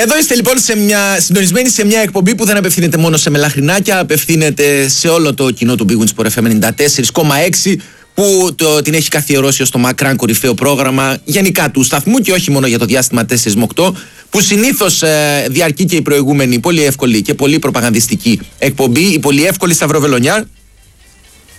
Εδώ είστε λοιπόν συντονισμένοι σε μια εκπομπή που δεν απευθύνεται μόνο σε μελαχρινάκια, απευθύνεται σε όλο το κοινό του Big Win Sport FM 94,6 που την έχει καθιερώσει ως το μακράν κορυφαίο πρόγραμμα γενικά του σταθμού και όχι μόνο για το διάστημα 4 με 8, που συνήθως διαρκεί και η προηγούμενη πολύ εύκολη και πολύ προπαγανδιστική εκπομπή, η πολύ εύκολη Σταυροβελονιά.